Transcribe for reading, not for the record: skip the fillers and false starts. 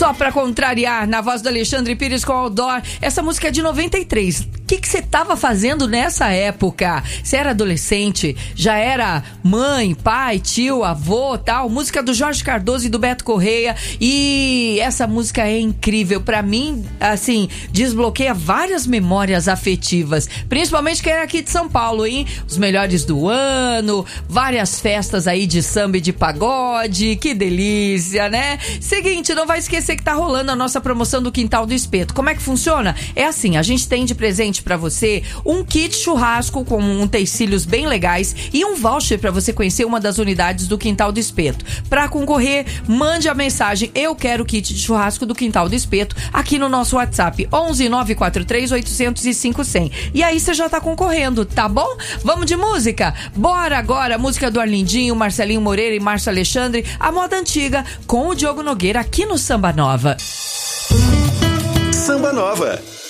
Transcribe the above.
Só pra contrariar, na voz do Alexandre Pires com Outdoor. Essa música é de 93. O que você tava fazendo nessa época? Você era adolescente? Já era mãe, pai, tio, avô, tal? Música do Jorge Cardoso e do Beto Correia. E essa música é incrível. Pra mim, assim, desbloqueia várias memórias afetivas. Principalmente quem é aqui de São Paulo, hein? Os melhores do ano, várias festas aí de samba e de pagode. Que delícia, né? Seguinte, não vai esquecer que tá rolando a nossa promoção do Quintal do Espeto. Como é que funciona? É assim, a gente tem de presente pra você um kit churrasco com utensílios bem legais e um voucher pra você conhecer uma das unidades do Quintal do Espeto. Pra concorrer, mande a mensagem "Eu quero kit de churrasco do Quintal do Espeto" aqui no nosso WhatsApp 11 943 805 100. E aí você já tá concorrendo, tá bom? Vamos de música? Bora agora, música do Arlindinho, Marcelinho Moreira e Márcio Alexandre, a moda antiga com o Diogo Nogueira aqui no Samba Nova. Samba Nova.